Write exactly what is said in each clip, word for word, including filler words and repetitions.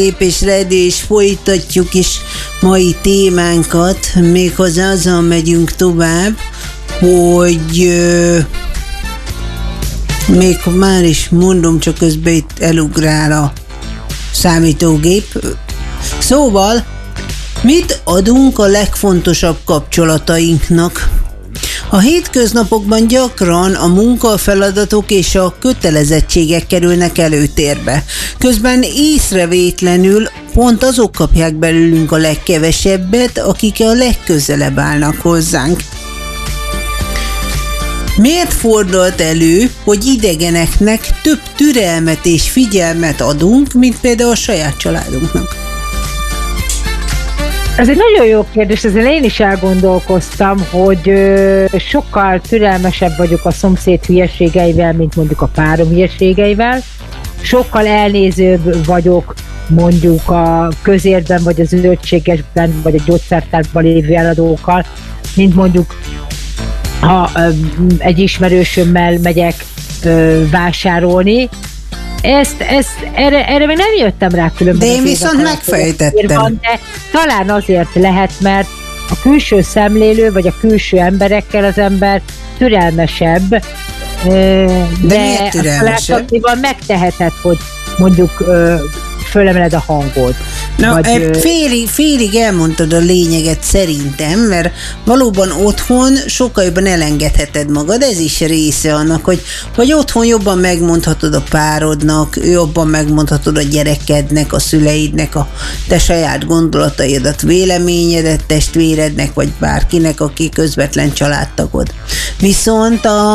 És ready, és folytatjuk is mai témánkat, méghozzá azzal megyünk tovább, hogy euh, még már is mondom, csak közben itt elugrál a számítógép. Szóval, mit adunk a legfontosabb kapcsolatainknak? A hétköznapokban gyakran a munkafeladatok és a kötelezettségek kerülnek előtérbe. Közben észrevétlenül pont azok kapják belőlünk a legkevesebbet, akik a legközelebb állnak hozzánk. Miért fordult elő, hogy idegeneknek több türelmet és figyelmet adunk, mint például a saját családunknak? Ez egy nagyon jó kérdés, ezzel én is elgondolkoztam, hogy ö, sokkal türelmesebb vagyok a szomszéd hülyeségeivel, mint mondjuk a párom hülyeségeivel. Sokkal elnézőbb vagyok mondjuk a közértben, vagy az zöldségesben, vagy a gyógyszertárban lévő eladókkal, mint mondjuk ha ö, egy ismerősömmel megyek ö, vásárolni. Ezt, ezt, erre, erre még nem jöttem rá különben. De én viszont megfejtettem. De talán azért lehet, mert a külső szemlélő, vagy a külső emberekkel az ember türelmesebb, de, de türelmesebb? Megteheted, hogy mondjuk fölemeled a hangod. Na, vagy, félig, félig elmondtad a lényeget szerintem, mert valóban otthon sokkal jobban elengedheted magad, ez is része annak, hogy, hogy otthon jobban megmondhatod a párodnak, jobban megmondhatod a gyerekednek, a szüleidnek, a te saját gondolataidat, véleményedet, testvérednek, vagy bárkinek, aki közvetlen családtagod. Viszont a,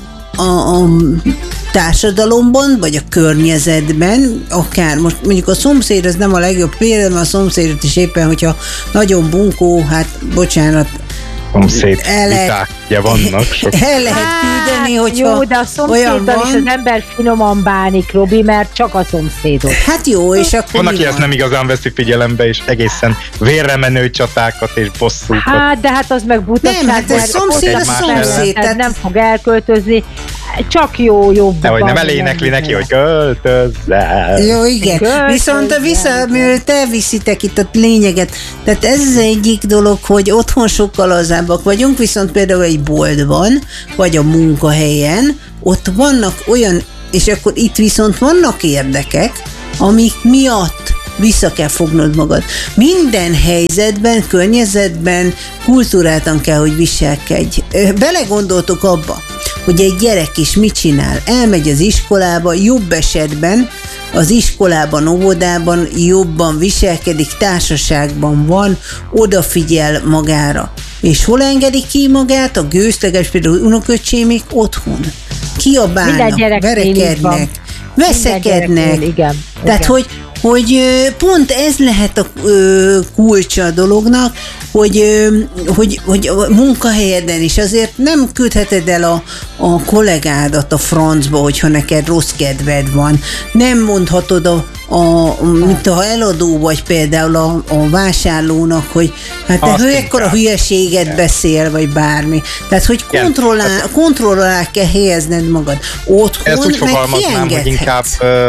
a, a társadalomban, vagy a környezetben, akár most mondjuk a szomszéd, az nem a legjobb példa, mert a szomszédot is éppen, hogyha nagyon bunkó, hát bocsánat, szomszéd vitákja vannak. Sok. El lehet küldeni, hogyha jó, de a szomszéddal is az ember finoman bánik, Robi, mert csak a szomszédot. Hát jó, és akkor van, aki ezt nem igazán veszi figyelembe, és egészen vérre menő csatákat és bosszúkat. Hát, de hát az meg butaság. Nem, hát ez szomszéd, a szomszéd. Tehát nem fog elköltözni. Csak jó, jobb. Nehogy nem elénekli neki, hogy költözzel. Jó, igen. Költözzel. Viszont a vissza, mielőtt elviszitek itt a lényeget, tehát ez az egyik dolog, hogy otthon sokkal lazábbak vagyunk, viszont például egy boltban, vagy a munkahelyen, ott vannak olyan, és akkor itt viszont vannak érdekek, amik miatt vissza kell fognod magad. Minden helyzetben, környezetben kultúráltan kell, hogy viselkedj. Belegondoltok abba, hogy egy gyerek is mit csinál? Elmegy az iskolába, jobb esetben az iskolában, óvodában jobban viselkedik, társaságban van, odafigyel magára. És hol engedik ki magát? A gőzleges, például unoköcsémék otthon. Kiabálnak, verekednek, veszekednek. Igen, Tehát, igen. hogy hogy pont ez lehet a kulcsa a dolognak, hogy, hogy, hogy a munkahelyeden is azért nem küldheted el a, a kollégádat a francba, hogyha neked rossz kedved van. Nem mondhatod a, a mint ha eladó vagy például a, a vásárlónak, hogy hát te ő ekkora hülyeséget beszél, vagy bármi. Tehát, hogy kontrollál, kontrollál kell helyezned magad. Otthon ezt úgy fogalmaznám, hogy inkább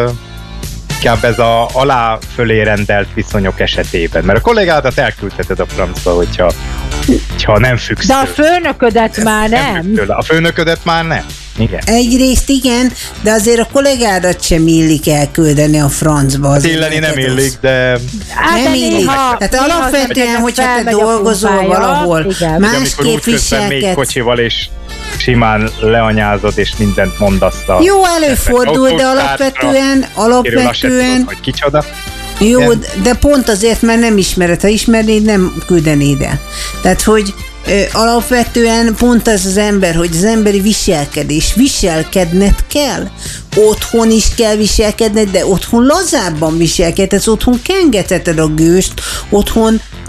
inkább ez a alá fölé rendelt viszonyok esetében. Mert a kollégádat elküldheted a francba, hogyha, hogyha nem függsz. De a főnöködet már nem. nem a főnöködet már nem. Igen. Egyrészt igen, de azért a kollégádat sem illik elküldeni a francba. Illeni nem illik, de... Hát nem illik. Tehát alapvetően, hogyha te dolgozol valahol, másképp viselkedsz. Még kocsival és simán leanyázod, és mindent mondasz a... Jó, előfordul, de alapvetően, alapvetően... Hogy kicsoda. Jó, de pont azért, mert nem ismered. Ha ismernéd, nem küldenéd el. Tehát, hogy ö, alapvetően pont az az ember, hogy az emberi viselkedés, viselkedned kell. Otthon is kell viselkedned, de otthon lazábban viselkedhetsz, otthon kengetheted a gőzt, otthon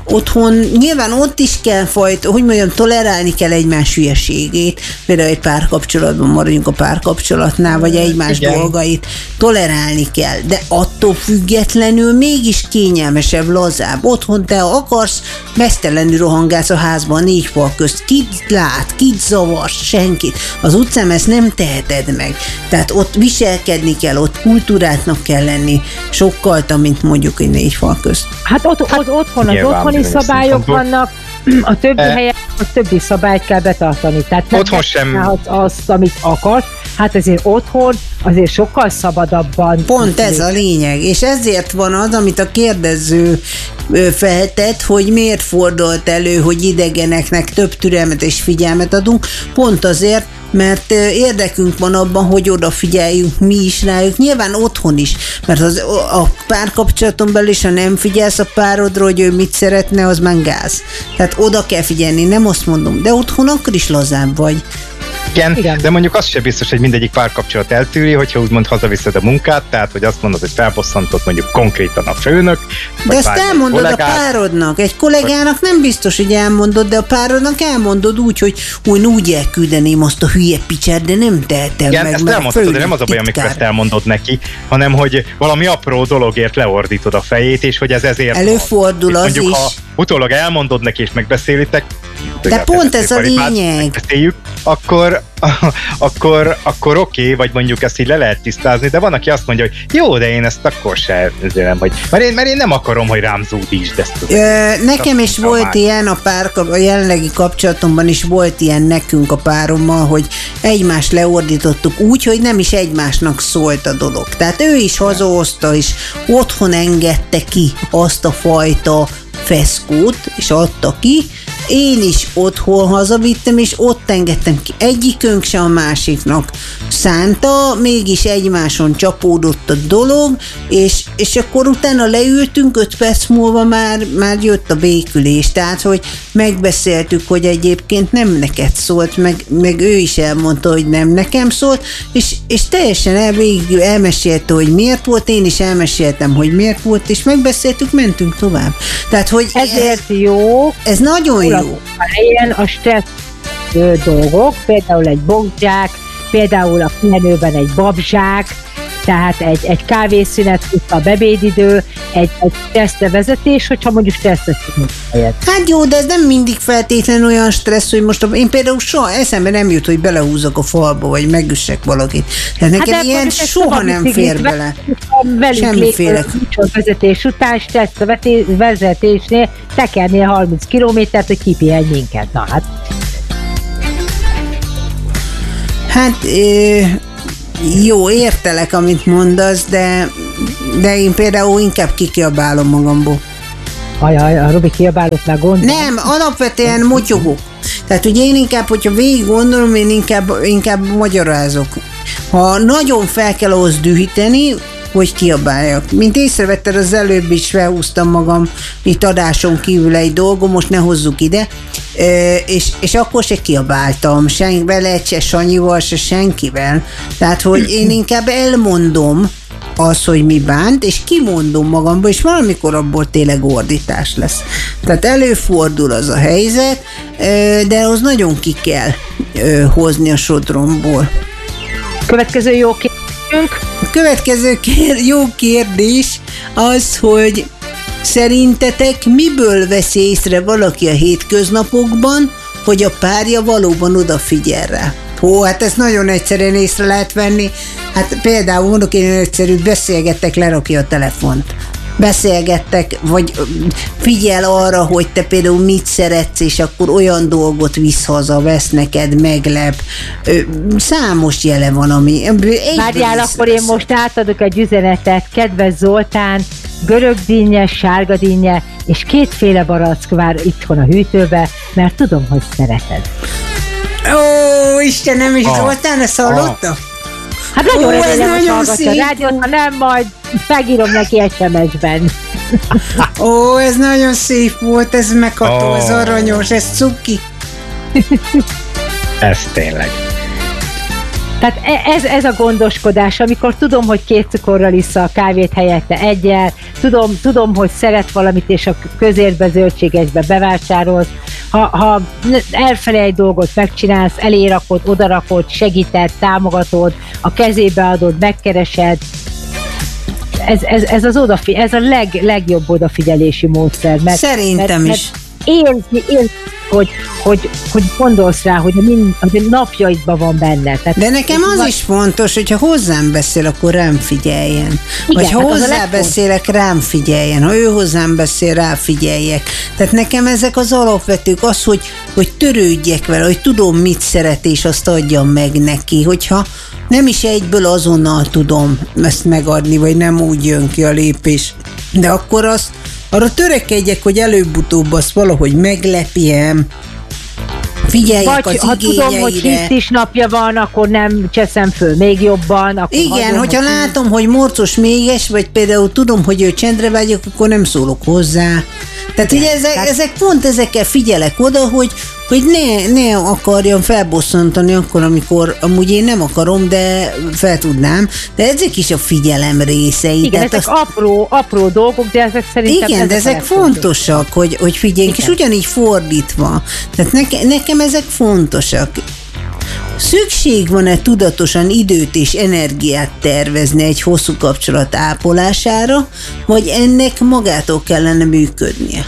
otthon nyilván ott is kell fajta, hogy mondjam, tolerálni kell egymás hülyeségét, például egy párkapcsolatban maradjunk a párkapcsolatnál, vagy egymás Igen. dolgait, tolerálni kell, de attól függetlenül mégis kényelmesebb, lazább. Otthon te akarsz, mesztelenül rohangálsz a házban négy fal közt, kit lát, kit zavarsz, senkit. Az utcán ezt nem teheted meg. Tehát ott viselkedni kell, ott kultúrátnak kell lenni, sokkal, mint mondjuk egy négy fal közt. Hát ott, ott otthon az otthoni szabályok vannak, a többi e... helyen a többi szabályt kell betartani. Tehát nem otthon sem azt, amit akarsz, hát azért otthon azért sokkal szabadabban. Pont ez a lényeg, és ezért van az, amit a kérdező feltett, hogy miért fordult elő, hogy idegeneknek több türelmet és figyelmet adunk, pont azért, mert érdekünk van abban, hogy odafigyeljünk mi is rájuk, nyilván otthon is, mert az, a párkapcsolaton belül is, ha nem figyelsz a párodra, hogy ő mit szeretne, az már gáz. Tehát oda kell figyelni, nem azt mondom, de otthon akkor is lazább vagy. Igen, Igen, de mondjuk az sem biztos, hogy mindegyik párkapcsolat eltűri, hogyha úgymond hazaviszed a munkát, tehát hogy azt mondod, hogy felbosszantott mondjuk konkrétan a főnök. De ezt elmondod a párodnak. Egy kollégának nem biztos, hogy elmondod, de a párodnak elmondod úgy, hogy úgy, úgy elküldeném azt a hülye picsát, de nem tehetem Igen, meg. Ezt elmondhatod, de nem az a baj, amikor ezt elmondod neki, hanem hogy valami apró dologért leordítod a fejét, és hogy ez ezért előfordul van. az Mondjuk, is. ha utólag elmondod neki, és megbeszélitek, de pont ez a lényeg. Beszéljük, akkor, akkor, akkor oké, okay, vagy mondjuk ezt így le lehet tisztázni, de van, aki azt mondja, hogy jó, de én ezt akkor se nem, hogy, mert, én, mert én nem akarom, hogy rám zúdítsd ezt. Ö, nekem is volt már. ilyen a pár, a jelenlegi kapcsolatomban is volt ilyen nekünk a párommal, hogy egymást leordítottuk úgy, hogy nem is egymásnak szólt a dolog. Tehát ő is hazahozta, és otthon engedte ki azt a fajta feszkót, és adta ki. Én is otthon hazavittem, és ott engedtem ki. Egyikünk se a másiknak szánta, mégis egymáson csapódott a dolog, és, és akkor utána leültünk, öt perc múlva már, már jött a békülés. Tehát, hogy megbeszéltük, hogy egyébként nem neked szólt, meg, meg ő is elmondta, hogy nem nekem szólt, és, és teljesen el, végül elmesélte, hogy miért volt, én is elmeséltem, hogy miért volt, és megbeszéltük, mentünk tovább. Tehát, hogy ezért ez, jó. Ez nagyon jó. A helyen a stressz dolgok, például egy bogzsák, például a pihenőben egy babzsák, tehát egy, egy kávészünet, a bebédidő, egy, egy stresszre vezetés, hogyha mondjuk stresszre helyet. Hát jó, de ez nem mindig feltétlenül olyan stressz, hogy most én például soha eszembe nem jut, hogy belehúzok a falba, vagy megüssek valakit. Tehát nekem hát ilyen soha nem fér bele. Semmiféle. Vezetés után stresszre vezetésnél tekernél harminc kilométert, hogy kipihenj minket. Na hát. Hát... É... Jó, értelek, amit mondasz, de, de én például inkább kikiabálom magamból. Ajaj, a Robi kiabálott már gond. Nem, alapvetően motyogok. Tehát ugye én inkább, hogyha végig gondolom, én inkább, inkább magyarázok. Ha nagyon fel kell ahhoz dühíteni, hogy kiabáljak. Mint észrevetted, az előbb is felhúztam magam itt adáson kívül egy dolgom, most ne hozzuk ide, e, és, és akkor se kiabáltam, sen, vele se Sanyival, se senkivel. Tehát, hogy én inkább elmondom az, hogy mi bánt, és kimondom magamba, és valamikor abból tényleg ordítás lesz. Tehát előfordul az a helyzet, de az nagyon ki kell hozni a sodromból. Következő jó kérdésünk. A következő kér, jó kérdés az, hogy szerintetek miből vesz észre valaki a hétköznapokban, hogy a párja valóban odafigyel rá? Hó, hát ezt nagyon egyszerűen észre lehet venni. Hát például mondok én egyszerű, beszélgettek, lerakja a telefont. Beszélgettek, vagy figyel arra, hogy te például mit szeretsz, és akkor olyan dolgot visz haza, vesz neked, meglep. Számos jele van, ami... Várjál, akkor én most átadok egy üzenetet. Kedves Zoltán, görögdinnye, sárgadinnye, és kétféle barack vár itthon a hűtőbe, mert tudom, hogy szereted. Ó, Istenem, és ah. Zoltán, ezt hallotta? Ah. Hát nagyon remélem, hogy hallgatja a rádiót, ha nem, majd megírom neki es em es-ben. Ó, ez nagyon szép volt, ez megható, oh. ez aranyos, ez cuki. Ez tényleg. Tehát ez, ez a gondoskodás, amikor tudom, hogy két cukorral issza a kávét helyette egyel, tudom, tudom, hogy szeret valamit, és a közértbe, zöldségesbe bevásárolsz, ha, ha elfelejt dolgot megcsinálsz, elérakod, odarakod, segíted, támogatod, a kezébe adod, megkeresed, ez, ez, ez az odafi, ez a leg, legjobb odafigyelési módszer. Mert, Szerintem mert, is. Érzi, érzi, hogy, hogy, hogy gondolsz rá, hogy a, mind, hogy a napjaidban van benne. Tehát, de nekem az van... is fontos, hogyha hozzám beszél, akkor rám figyeljen. Igen, vagy ha hát hozzá beszélek, rám figyeljen. Ha ő hozzám beszél, rá figyeljek. Tehát nekem ezek az alapvetők, az, hogy, hogy törődjek vele, hogy tudom, mit szeret, és azt adjam meg neki. Hogyha nem is egyből azonnal tudom ezt megadni, vagy nem úgy jön ki a lépés. De akkor azt arra törekedjek, hogy előbb-utóbb azt valahogy meglepjem, figyeljek vagy, az ha igényeire. Tudom, hogy hisztis napja van, akkor nem cseszem föl még jobban. Akkor igen, hagyom, hogyha hogy látom, hogy morcos méges, vagy például tudom, hogy ő csendre vágyok, akkor nem szólok hozzá. Tehát ugye ezek, tehát... ezek pont ezekkel figyelek oda, hogy, hogy ne, ne akarjam felbosszantani akkor, amikor amúgy én nem akarom, de fel tudnám. De ezek is a figyelem részei. Igen, tehát ezek azt... apró, apró dolgok, de ezek szerintem... Igen, de ezek fontosak, hogy, hogy figyeljünk, és ugyanígy fordítva. Tehát neke, nekem ezek fontosak. Szükség van-e tudatosan időt és energiát tervezni egy hosszú kapcsolat ápolására, vagy ennek magától kellene működnie?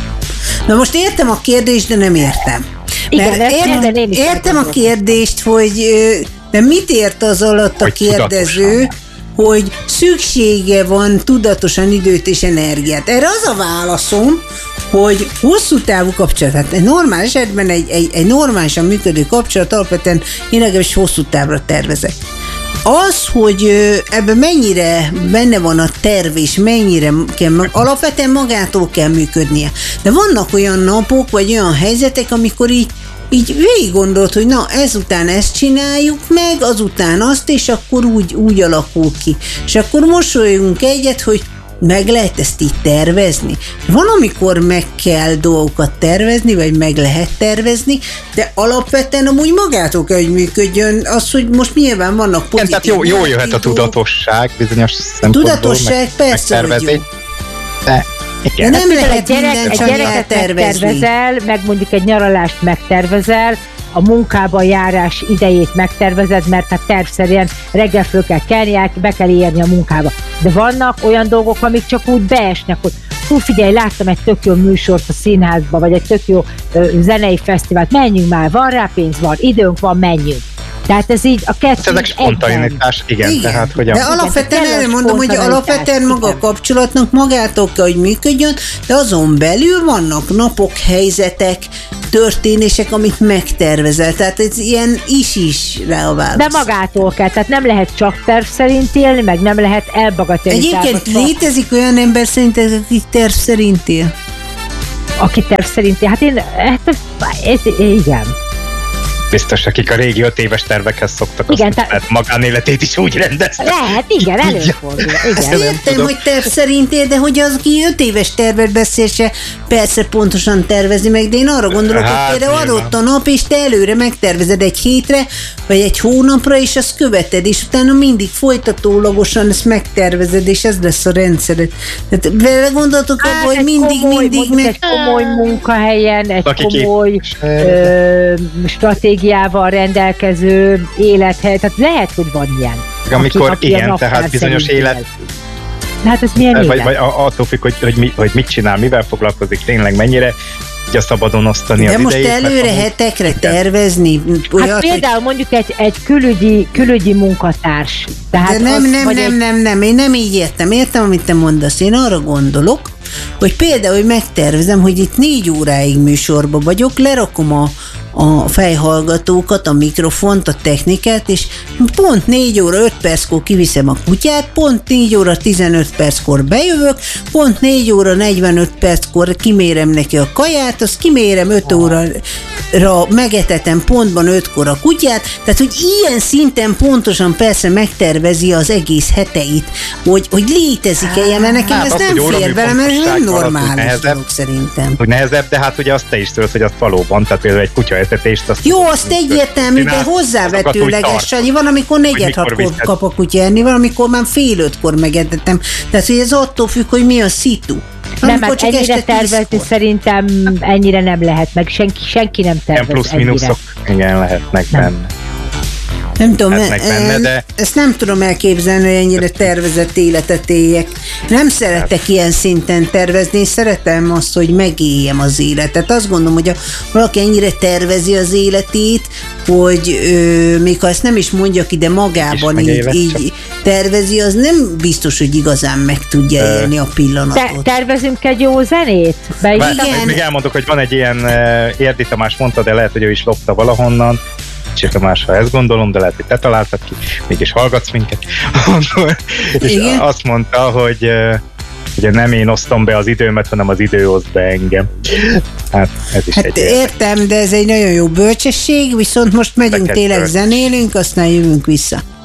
Na most értem a kérdést, de nem értem. Igen, Mert értem, ért, értem a kérdést, hogy de mit ért az alatt a hogy kérdező, tudatosan. Hogy szüksége van tudatosan időt és energiát. Erre az a válaszom, hogy hosszú távú kapcsolat, hát egy normál esetben egy, egy, egy normálisan működő kapcsolat alapvetően én legalábbis hosszú távra tervezek. Az, hogy ebben mennyire benne van a terv, és mennyire kell, alapvetően magától kell működnie. De vannak olyan napok, vagy olyan helyzetek, amikor így így végig gondolt, hogy na, ezután ezt csináljuk meg, azután azt, és akkor úgy, úgy alakul ki. És akkor mosolyunk egyet, hogy meg lehet ezt így tervezni. Van, amikor meg kell dolgokat tervezni, vagy meg lehet tervezni, de alapvetően amúgy magától kell, hogy működjön az, hogy most nyilván vannak pozitív... Igen, tehát jó, jó jöhet a tudatosság bizonyos szempontból. Tudatosság meg, persze, hogy jó. De igen. De nem hát, lehet egy gyerek, mindent egy csak gyereket eltervezni. megtervezel, meg mondjuk egy nyaralást megtervezel, a munkába járás idejét megtervezed, mert hát tervszerűen reggel föl kell kelni, be kell érni a munkába. De vannak olyan dolgok, amik csak úgy beesnek, hogy hú, figyelj, láttam egy tök jó műsort a színházba, vagy egy tök jó ö, zenei fesztivált, menjünk már, van rá pénz, van, időnk van, menjünk. Tehát ez így a kettő. Ezek spontaneitás, igen, igen. Tehát hogy a... De alapvetően erre mondom, hogy alapvetően maga a kapcsolatnak magától kell, hogy működjön, de azon belül vannak napok, helyzetek, történések, amit megtervezel. Tehát ez ilyen is-is rá a válasz. De magától kell, tehát nem lehet csak terv szerint élni, meg nem lehet elbagatelizálni. Egyébként létezik olyan ember szerinted, aki terv szerint él? Aki terv szerint él? Hát én, hát ez, igen. Biztos, akik a régi öt éves tervekhez szoktak, igen, azt, tehát magánéletét is úgy rendeztek. Lehet, igen, előfordul. Azt értem, hogy terv szerint ér, de hogy az, aki öt éves tervet beszél se, persze pontosan tervezni meg, de én arra gondolok, hát, hogy például adott a nap, és te előre megtervezed egy hétre, vagy egy hónapra, és azt követed, és utána mindig folytatólagosan ezt megtervezed, és ez lesz a rendszered. Tehát vele gondoltok hát, abban, hogy mindig, komoly, mindig meg... meg... Egy komoly munkahelyen, egy Aki komoly ö, stratégiával rendelkező élethely, tehát lehet, hogy van ilyen. Amikor aki, igen, aki tehát bizonyos élet... Hát ez milyen élet? Vagy, vagy attól függ, hogy, hogy, mi, hogy mit csinál, mivel foglalkozik, tényleg mennyire tudja szabadon osztani de az most idejét. előre amúgy... hetekre tervezni? Olyat, hát például hogy... mondjuk egy, egy külügyi, külügyi munkatárs. Tehát de nem, az, nem, nem, egy... nem, nem, én nem így értem. Értem, amit te mondasz. Én arra gondolok, hogy például hogy megtervezem, hogy itt négy óráig műsorba vagyok, lerakom a, a fejhallgatókat, a mikrofont, a technikát, és pont négy óra öt perckor kiviszem a kutyát, pont négy óra tizenöt perckor bejövök, pont négy óra negyvenöt perckor kimérem neki a kaját, azt kimérem öt óra ra megetetem pontban ötkor a kutyát, tehát hogy ilyen szinten pontosan persze megtervezi az egész heteit, hogy, hogy létezik-e ilyen, mert nekem Hát ez az, nem hogy fér bele, mert ez nem óramű pontosság van, az úgy normális nehezebb. dolog szerintem. Hogy nehezebb, de hát ugye azt te is tudod, hogy az valóban, tehát például egy kutyaetetést azt... Jó, azt egyértelmű, de csinálsz, hozzávetőleges, Sanyi. Van, amikor negyed hatkor kap a kutya enni, van, amikor már fél ötkor megetetem. Tehát, hogy ez attól függ, hogy mi a szitu. Nem, hát ennyire tervezni szerintem ennyire nem lehet meg, senki, senki nem tervez plusz ennyire. mínuszok, igen, lehetnek Nem. benne. Nem tudom, Lehetnek benne, de... ezt nem tudom elképzelni, hogy ennyire tervezett életet éljek. Nem szeretek ilyen szinten tervezni, én szeretem azt, hogy megéljem az életet. Azt gondolom, hogy ha valaki ennyire tervezi az életét, hogy ö, még ha ezt nem is mondja ki, de magában így, megéled, így tervezi, az nem biztos, hogy igazán meg tudja élni a pillanatot. Te, tervezünk egy jó zenét? Bár, Igen. még elmondok, hogy van egy ilyen, uh, Érdi Tamás mondta, de lehet, hogy ő is lopta valahonnan, Csé Tamás, ha ezt gondolom, de lehet, hogy te találtad ki, mégis hallgatsz minket. És Igen. azt mondta, hogy uh, ugye nem én osztom be az időmet, hanem az idő oszt be engem. Hát ez is Hát egy értem, de ez egy nagyon jó bölcsesség, viszont most megyünk Neked tényleg bölcs. zenélünk, aztán jövünk vissza.